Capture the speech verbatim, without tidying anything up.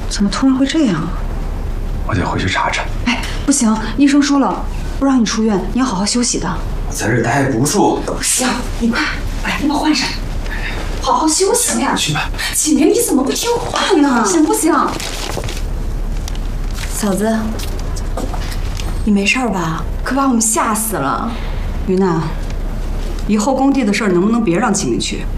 怎么突然会这样啊？ 我得回去查查。 哎，不行，医生说了，不让你出院，你要好好休息的。 我在这待不住。 不行，你快，我来给你换上。好好休息呀。 去吧。 启明，你怎么不听话呢？行不行？ 嫂子，你没事吧？可把我们吓死了。 于娜，以后工地的事儿能不能别让启明去？